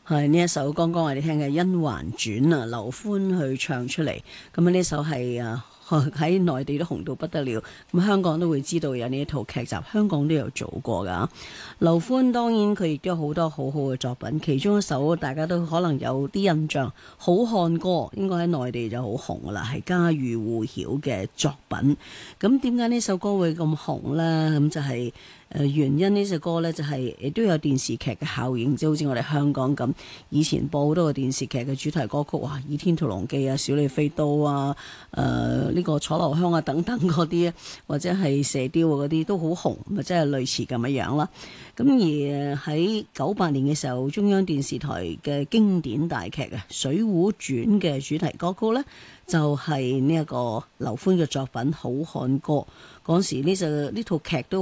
係呢一首剛剛我哋聽嘅《甄嬛傳》啊，劉歡去唱出嚟。咁呢首係喺內地都紅到不得了，咁香港都會知道有呢一套劇集，香港都有做過噶。劉歡當然佢亦都有好多好好嘅作品，其中一首大家都可能有啲印象，《好漢歌》應該喺內地就好紅噶啦，係家喻戶曉嘅作品。咁點解呢首歌會咁紅呢？咁就係原因呢隻歌呢，就係亦都有電視劇嘅效應，即係好似我哋香港咁，以前播好多個電視劇嘅主題歌曲，哇，《倚天屠龍記》啊，《小李飛刀》啊，呢個楚留香啊等等嗰啲，或者係射雕啊嗰啲都好紅，咪即係類似咁樣樣啦。咁而喺98年嘅時候，中央電視台嘅經典大劇啊《水滸傳》嘅主題歌曲呢，就係呢一個劉歡嘅作品《好漢歌》。嗰時呢套劇都